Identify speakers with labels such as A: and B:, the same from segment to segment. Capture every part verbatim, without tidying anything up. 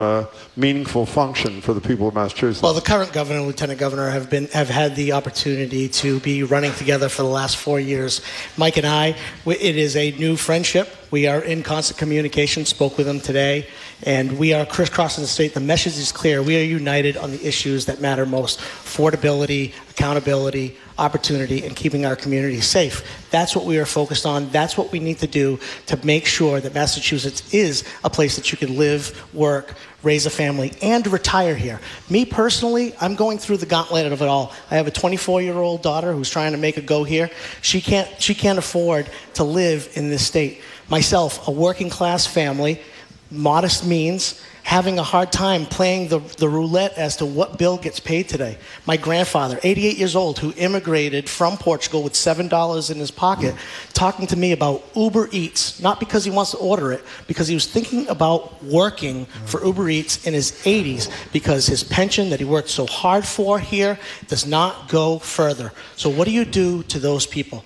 A: Uh, meaningful function for the people of Massachusetts?
B: Well, the current governor and lieutenant governor have been have had the opportunity to be running together for the last four years. Mike and I, it is a new friendship. We are in constant communication, spoke with him today, and we are crisscrossing the state. The message is clear. We are united on the issues that matter most: affordability, accountability, opportunity, and keeping our community safe. That's what we are focused on. That's what we need to do to make sure that Massachusetts is a place that you can live, work, raise a family, and retire here. Me personally, I'm going through the gauntlet of it all. I have a twenty-four-year-old daughter who's trying to make a go here. She can't, she can't afford to live in this state. Myself, a working-class family, modest means, having a hard time playing the, the roulette as to what bill gets paid today. My grandfather, eighty-eight years old, who immigrated from Portugal with seven dollars in his pocket, talking to me about Uber Eats, not because he wants to order it, because he was thinking about working for Uber Eats in his eighties because his pension that he worked so hard for here does not go further. So what do you do to those people?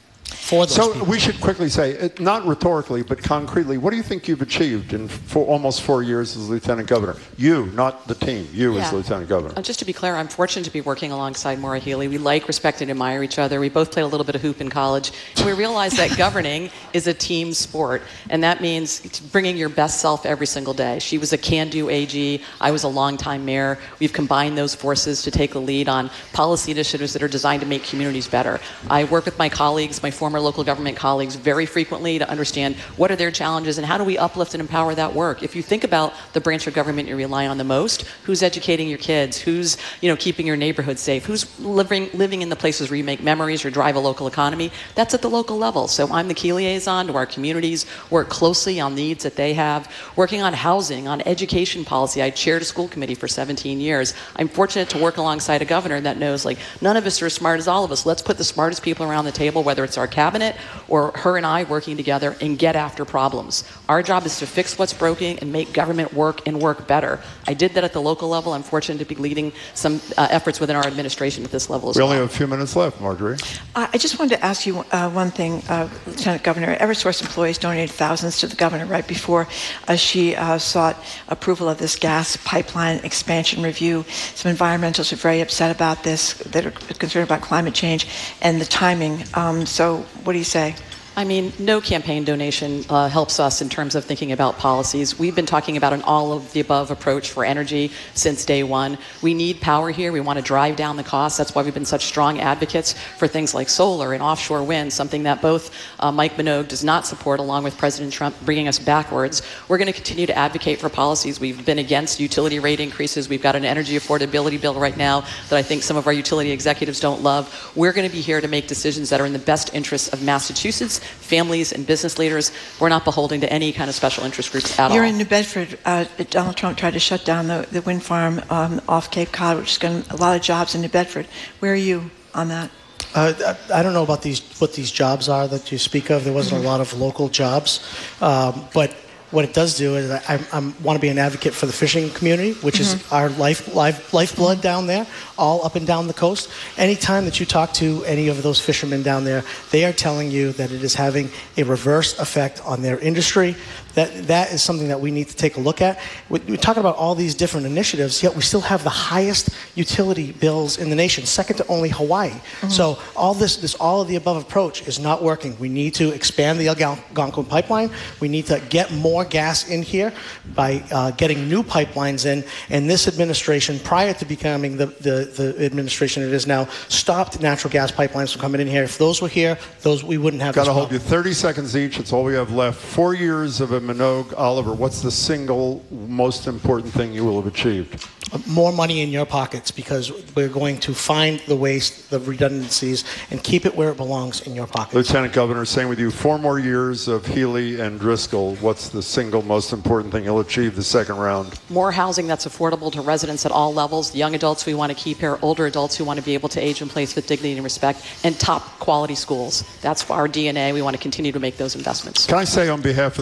B: For those
A: so
B: people?
A: We should quickly say, it, not rhetorically, but concretely, what do you think you've achieved in four, almost four years as lieutenant governor? You, not the team. You yeah. as lieutenant governor.
C: Uh, just to be clear, I'm fortunate to be working alongside Maura Healey. We like, respect, and admire each other. We both played a little bit of hoop in college. And we realize that governing is a team sport, and that means bringing your best self every single day. She was a can-do A G. I was a longtime mayor. We've combined those forces to take the lead on policy initiatives that are designed to make communities better. I work with my colleagues, my former local government colleagues, very frequently to understand what are their challenges and how do we uplift and empower that work. If you think about the branch of government you rely on the most, who's educating your kids, who's you know keeping your neighborhood safe, who's living living in the places where you make memories or drive a local economy, that's at the local level. So I'm the key liaison to our communities, work closely on needs that they have, working on housing, on education policy. I chaired a school committee for seventeen years. I'm fortunate to work alongside a governor that knows like none of us are as smart as all of us. Let's put the smartest people around the table, whether it's our cabinet or her and I working together, and get after problems. Our job is to fix what's broken and make government work and work better. I did that at the local level. I'm fortunate to be leading some uh, efforts within our administration at this level as
A: we
C: well.
A: We only have a few minutes left, Marjorie.
D: Uh, I just wanted to ask you uh, one thing, uh, Lieutenant Governor. Eversource employees donated thousands to the governor right before uh, she uh, sought approval of this gas pipeline expansion review. Some environmentalists are very upset about this, that are concerned about climate change and the timing. Um, so what do you say?
C: I mean, no campaign donation uh, helps us in terms of thinking about policies. We've been talking about an all-of-the-above approach for energy since day one. We need power here. We want to drive down the costs. That's why we've been such strong advocates for things like solar and offshore wind, something that both uh, Mike Minogue does not support, along with President Trump bringing us backwards. We're going to continue to advocate for policies. We've been against utility rate increases. We've got an energy affordability bill right now that I think some of our utility executives don't love. We're going to be here to make decisions that are in the best interests of Massachusetts, families, and business leaders. We're not beholden to any kind of special interest groups at all.
D: You're in New Bedford. Uh, Donald Trump tried to shut down the, the wind farm um, off Cape Cod, which is going to a lot of jobs in New Bedford. Where are you on that?
B: Uh, I don't know about these what these jobs are that you speak of. There wasn't mm-hmm. a lot of local jobs, um, but what it does do is I, I want to be an advocate for the fishing community, which mm-hmm. is our life, life lifeblood down there, all up and down the coast. Anytime that you talk to any of those fishermen down there, they are telling you that it is having a reverse effect on their industry. That that is something that we need to take a look at. We, we're talking about all these different initiatives, yet we still have the highest utility bills in the nation, second to only Hawaii. Mm-hmm. So all this, this all of the above approach is not working. We need to expand the Algonquin pipeline. We need to get more gas in here by uh, getting new pipelines in. And this administration, prior to becoming the, the, the administration it is now, stopped natural gas pipelines from coming in here. If those were here, those we wouldn't have.
A: Got to hold you thirty seconds each. It's all we have left. Four years of a Minogue, Oliver, what's the single most important thing you will have achieved?
B: More money in your pockets, because we're going to find the waste, the redundancies, and keep it where it belongs, in your pockets.
A: Lieutenant Governor, same with you. Four more years of Healey and Driscoll. What's the single most important thing you'll achieve the second round?
C: More housing that's affordable to residents at all levels, young adults we want to keep here, older adults who want to be able to age in place with dignity and respect, and top quality schools. That's our D N A. We want to continue to make those investments.
A: Can I say on behalf of this show,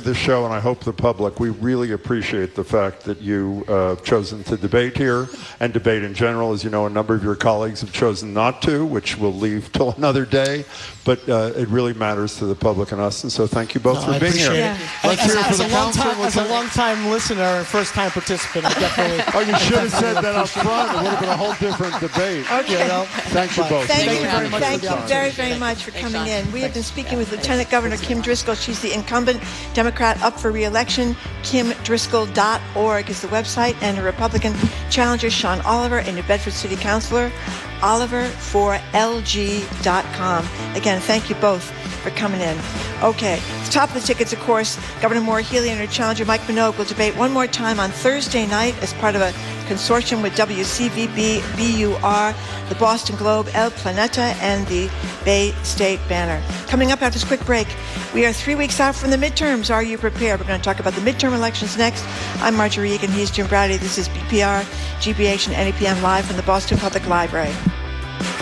A: and I hope the public, we really appreciate the fact that you uh, have chosen to debate here and debate in general. As you know, a number of your colleagues have chosen not to, which we'll leave till another day. But uh, it really matters to the public and us, and so thank you both
B: No,
A: for
B: I
A: being here.
B: appreciate
D: Yeah.
B: it.
A: Let's
B: as,
A: hear it for
B: as
A: the
B: a long
A: council.
B: time, as a long-time listener and first-time participant, I definitely.
A: Oh, you should have said that up front. It would have been a whole different debate.
D: Okay.
B: You know,
A: Thank you
B: but
A: both.
D: Thank,
C: Thank
D: you
C: you very much
D: Thank
C: for the
D: you very,
C: opportunity.
D: very much for
C: Thanks,
D: coming
C: Sean.
D: in. We have been
C: Thanks.
D: speaking
C: Yeah,
D: with
C: thanks.
D: Lieutenant Governor Kim Driscoll. She's the incumbent Democrat up for re-election. kim driscoll dot org is the website, and her Republican challenger, Sean Oliver, a New Bedford City Councilor, oliver for l g dot com. Again, thank you both for coming in. Okay, the top of the tickets, of course, Governor Maura Healey and her challenger, Mike Minogue, will debate one more time on Thursday night as part of a consortium with W C V B, B U R, the Boston Globe, El Planeta, and the Bay State Banner. Coming up after this quick break, we are three weeks out from the midterms. Are you prepared? We're going to talk about the midterm elections next. I'm Marjorie Egan. He's Jim Brady. This is B P R, G B H, and N E P M live from the Boston Public Library.